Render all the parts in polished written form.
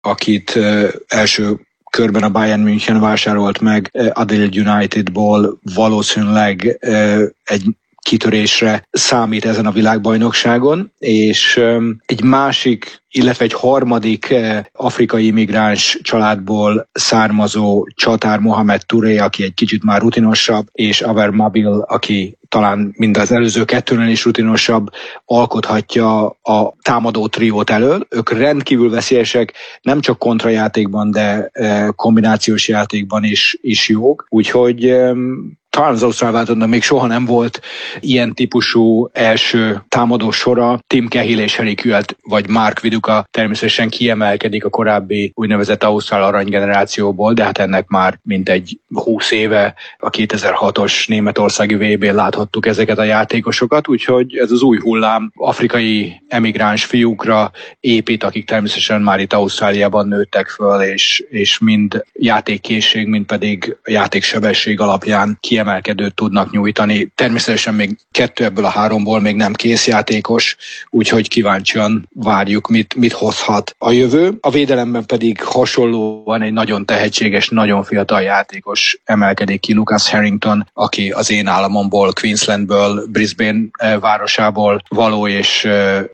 akit első körben a Bayern München vásárolt meg Adelaide Unitedból, valószínűleg egy kitörésre számít ezen a világbajnokságon, és egy másik, illetve egy harmadik afrikai immigráns családból származó csatár Mohamed Touré, aki egy kicsit már rutinosabb, és Awer Mabil, aki talán mind az előző kettőnél is rutinosabb, alkothatja a támadó triót elől. Ők rendkívül veszélyesek, nem csak kontrajátékban, de kombinációs játékban is jók. Úgyhogy talán az ausztrál válogatottnak még soha nem volt ilyen típusú első támadó sora. Tim Cahill és Harry Kewell vagy Mark Viduka természetesen kiemelkedik a korábbi úgynevezett ausztrál aranygenerációból, de hát ennek már mintegy 20 éve a 2006-os németországi VB-n láthattuk ezeket a játékosokat, úgyhogy ez az új hullám afrikai emigráns fiúkra épít, akik természetesen már itt Ausztráliában nőttek föl, és mind játékkészség, mind pedig játéksebesség alapján kiemelkedőt tudnak nyújtani. Természetesen még 2 ebből a 3-ból még nem kész játékos, úgyhogy kíváncsian várjuk, mit hozhat a jövő. A védelemben pedig hasonlóan egy nagyon tehetséges, nagyon fiatal játékos emelkedik ki, Lucas Harrington, aki az én államomból, Queenslandből, Brisbane városából való, és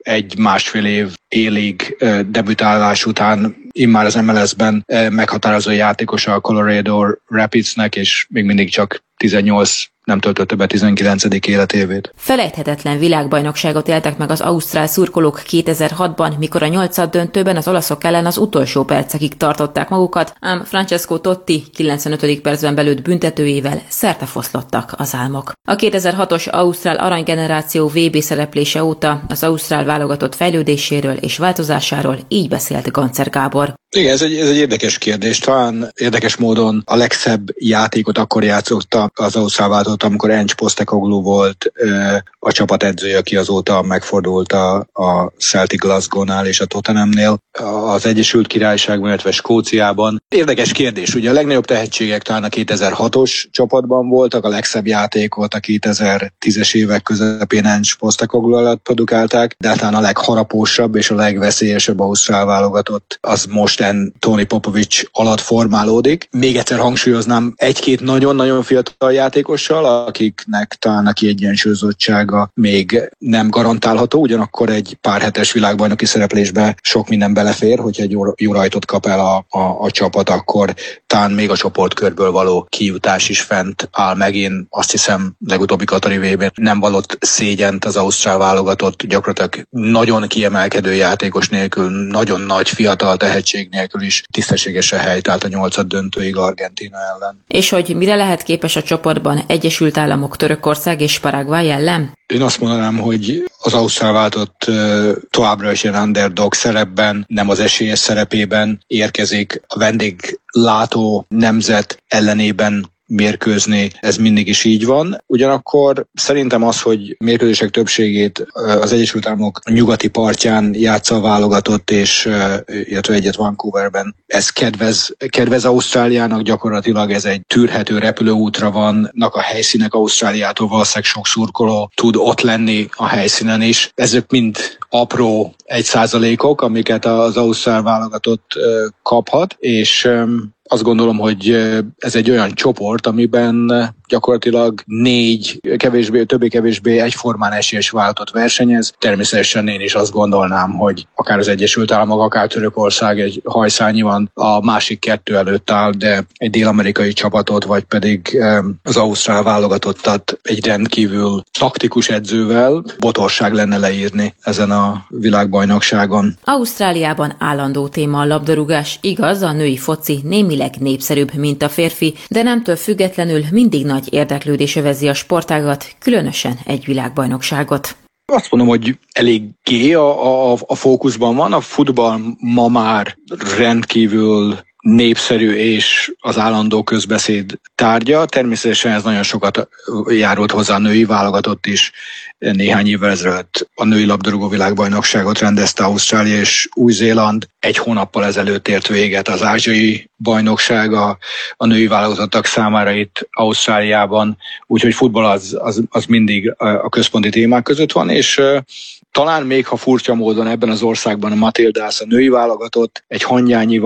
1-1,5 év élig debütálás után immár az MLS-ben meghatározó játékosa a Colorado Rapidsnek, és még mindig csak 18 nem töltötte be 19. életévét. Felejthetetlen világbajnokságot éltek meg az ausztrál szurkolók 2006-ban, mikor a 8. döntőben az olaszok ellen az utolsó percekig tartották magukat, ám Francesco Totti 95. percben belőtt büntetőjével szertefoszlottak az álmok. A 2006-os ausztrál aranygeneráció VB szereplése óta az ausztrál válogatott fejlődéséről és változásáról így beszélt Gancer Gábor. Igen, ez egy érdekes kérdés. Talán érdekes módon a legszebb játékot akkor játszotta az ausztrál válogatott, amikor Ange Postecoglou volt a csapat edzője, aki azóta megfordult a Celtic Glasgownál és a Tottenhamnél, az Egyesült Királyságban, illetve Skóciában. Érdekes kérdés, ugye a legnagyobb tehetségek talán a 2006-os csapatban voltak, a legszebb játékot a 2010-es évek közepén Ange Postecoglou alatt produkálták, de talán a legharapósabb és a legveszélyesebb ausztrál válogatott az most Tony Popovic alatt formálódik. Még egyszer hangsúlyoznám, 1-2 nagyon-nagyon fiatal játékossal, akiknek talán a kiegyensúlyozottsága még nem garantálható, ugyanakkor egy pár hetes világbajnoki szereplésbe sok minden belefér, hogyha egy jó rajtot kap el a csapat, akkor talán még a csoportkörből való kijutás is fent áll meg. Én azt hiszem, legutóbbi Katari VB-n nem vallott szégyent az ausztrál válogatott, gyakorlatilag nagyon kiemelkedő játékos nélkül, nagyon nagy fiatal tehetség nélkül is tisztességesen helytált a 8. döntőig Argentína ellen. És hogy mire lehet képes a csoportban Egyesült Államok, Törökország és Paraguay ellen? Én azt mondanám, hogy az ausztrál válogatott továbbra is ilyen underdog szerepben, nem az esélyes szerepében érkezik, a vendéglátó nemzet ellenében mérkőzni, ez mindig is így van. Ugyanakkor szerintem az, hogy mérkőzések többségét az Egyesült Államok nyugati partján játsza a válogatott, és illetve egyet Vancouverben, ez kedvez Ausztráliának, gyakorlatilag ez egy tűrhető repülőútra vannak a helyszínek Ausztráliától, valószínűleg sok szurkoló tud ott lenni a helyszínen is. Ezek mind apró 1%-ok, amiket az ausztrál válogatott kaphat, és azt gondolom, hogy ez egy olyan csoport, amiben gyakorlatilag 4 többé-kevésbé egyformán esélyes válogatott versenyez. Természetesen én is azt gondolnám, hogy akár az Egyesült Államok, akár Törökország egy hajszányiban a másik 2 előtt áll, de egy dél-amerikai csapatot, vagy pedig az ausztrál válogatottat egy rendkívül taktikus edzővel botorság lenne leírni ezen a világbajnokságon. Ausztráliában állandó téma a labdarúgás, igaz, a női foci némileg népszerűbb, mint a férfi, de nemtől függetlenül mindig nagy érdeklődés övezi a sportágat, különösen egy világbajnokságot. Azt mondom, hogy eléggé a fókuszban van. A futball ma már rendkívül népszerű és az állandó közbeszéd tárgya. Természetesen ez nagyon sokat járult hozzá a női válogatott is. Néhány évvel ezelőtt a női labdarúgó világbajnokságot rendezte Ausztrália és Új-Zéland. 1 hónappal ezelőtt ért véget az ázsiai bajnokság a női válogatottak számára itt Ausztráliában. Úgyhogy futball az mindig a központi témák között van, és Talán még ha furcsa módon ebben az országban a Matildas, a női válogatott egy Hanyányi